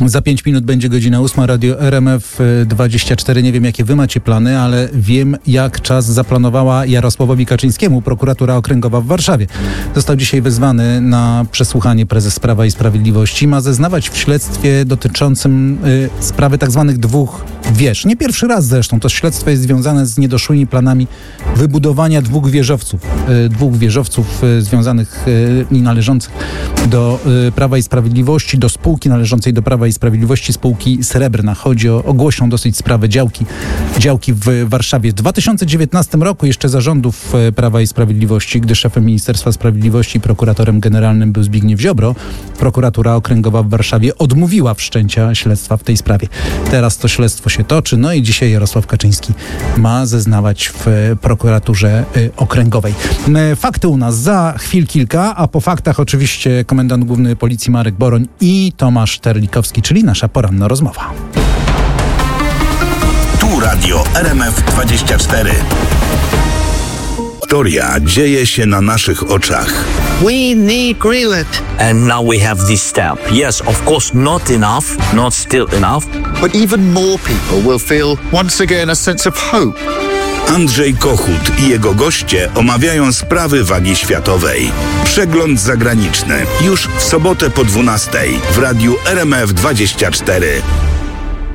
Za 5 minut będzie godzina 8, Radio RMF24. Nie wiem, jakie wy macie plany, ale wiem, jak czas zaplanowała Jarosławowi Kaczyńskiemu prokuratura okręgowa w Warszawie. Został dzisiaj wezwany na przesłuchanie prezes Prawa i Sprawiedliwości. Ma zeznawać w śledztwie dotyczącym sprawy tak zwanych dwóch wież. Nie pierwszy raz zresztą. To śledztwo jest związane z niedoszłymi planami wybudowania dwóch wieżowców związanych i należących do Prawa i Sprawiedliwości, do spółki należącej do Prawa i Sprawiedliwości, spółki Srebrna. Chodzi o głośną dosyć sprawę działki w Warszawie. W 2019 roku, jeszcze za rządów Prawa i Sprawiedliwości, gdy szefem Ministerstwa Sprawiedliwości i prokuratorem generalnym był Zbigniew Ziobro, prokuratura okręgowa w Warszawie odmówiła wszczęcia śledztwa w tej sprawie. Teraz to śledztwo się toczy, no i dzisiaj Jarosław Kaczyński ma zeznawać w prokuraturze okręgowej. Fakty u nas za chwil kilka, a po faktach oczywiście komendant główny Policji Marek Boroń i Tomasz Terlikowski, czyli nasza poranna rozmowa. Tu Radio RMF24. Historia dzieje się na naszych oczach. We need Greenland. And now we have this step. Yes, of course, not enough, not still enough. But even more people will feel once again a sense of hope. Andrzej Kochut i jego goście omawiają sprawy wagi światowej. Przegląd zagraniczny już w sobotę po 12:00 w Radiu RMF24.